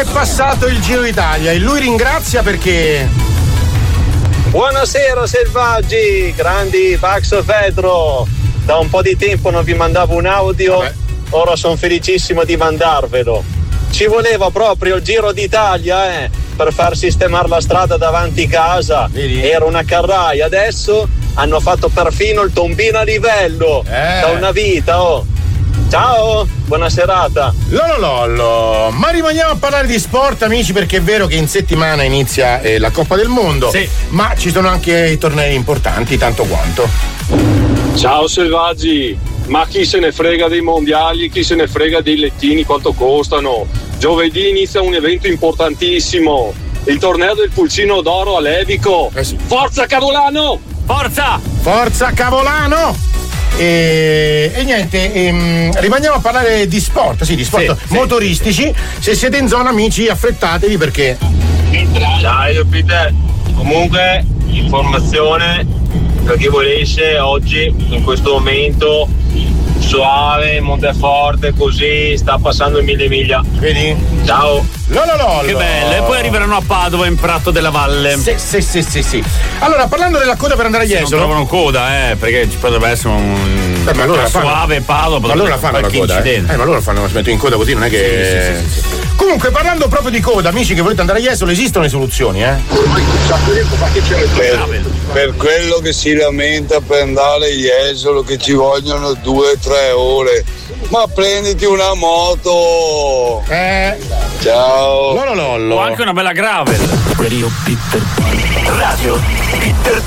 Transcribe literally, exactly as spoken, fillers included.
è passato il Giro d'Italia e lui ringrazia perché. Buonasera selvaggi, grandi Bax Fedro. Da un po' di tempo non vi mandavo un audio. Vabbè. Ora sono felicissimo di mandarvelo. Ci voleva proprio il Giro d'Italia, eh, per far sistemare la strada davanti casa. Vedi? Era una carraia, adesso hanno fatto perfino il tombino a livello. Eh. Da una vita, oh. Ciao, buona serata. Lolo lollo, ma rimaniamo a parlare di sport, amici, perché è vero che in settimana inizia eh, la Coppa del Mondo, sì. Ma ci sono anche i tornei importanti, tanto quanto. Ciao selvaggi, ma chi se ne frega dei mondiali, chi se ne frega dei lettini, quanto costano? Giovedì inizia un evento importantissimo, il torneo del pulcino d'oro a Levico. Eh sì. Forza Cavolano! Forza! Forza Cavolano! E, e niente, ehm, rimaniamo a parlare di sport, sì, di sport sì, motoristici. Sì, sì. Se siete in zona, amici, affrettatevi perché. Ciao Jupiter, comunque informazione per chi volesse oggi, in questo momento Soave, Monteforte, così sta passando in mille miglia. Vedi? Ciao. Lolo lolo. Che bello, e poi arriveranno a Padova in Prato della Valle. Sì, sì, sì, sì, sì. Allora, parlando della coda per andare a Jesolo. Non trovano coda, eh, perché ci potrebbe essere un Beh, ma allora Soave Padova. Ma allora fanno la coda, eh. eh. Ma allora fanno, si mettono in coda così, non è che. Sì, sì, sì, sì. Comunque, parlando proprio di coda, amici che volete andare a Jesolo, esistono le soluzioni, eh. Per, per quello che si lamenta per andare a Jesolo che ci vogliono due o tre ore. Ma prenditi una moto! Eh. Ciao! Lolo lollo. O anche una bella gravel. Radio Peter Pan. Radio Peter